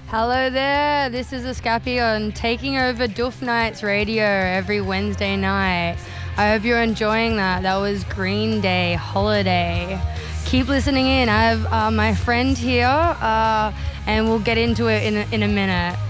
Hello there, this is Escapi on taking over Doof Nights Radio every Wednesday night. I hope you're enjoying that. That was Green Day, Holiday. Keep listening in. I have my friend here and we'll get into it in a minute.